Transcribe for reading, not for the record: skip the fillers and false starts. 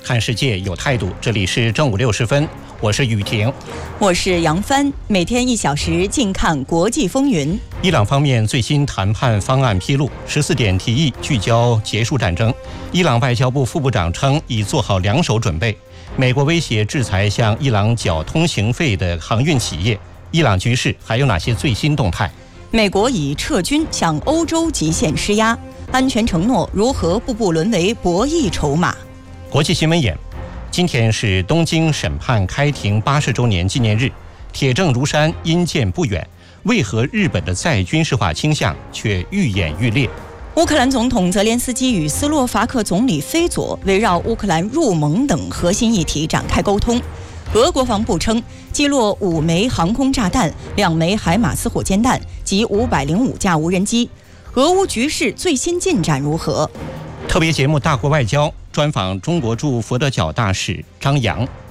看世界有态度。这里是正午60分，我是雨婷， 我是杨帆。每天1小时，静看国际风云。 伊朗方面最新谈判方案披露，14点提议聚焦结束战争。伊朗外交部副部长称已做好2手准备。美国威胁制裁向伊朗缴通行费的航运企业。伊朗局势还有哪些最新动态？ 美国以撤军向欧洲极限施压，安全承诺如何步步沦为博弈筹码？ 国际新闻眼，今天是东京审判开庭80周年纪念日，铁证如山，因见不远。为何日本的再军事化倾向却愈演愈烈？ 乌克兰总统泽连斯基与斯洛伐克总理菲佐围绕乌克兰入盟等核心议题展开沟通。俄国防部称击落5枚航空炸弹、2枚海马斯火箭弹及505架无人机。俄乌局势最新进展如何？ 特别节目《大国外交》专访中国驻佛得角大使张扬。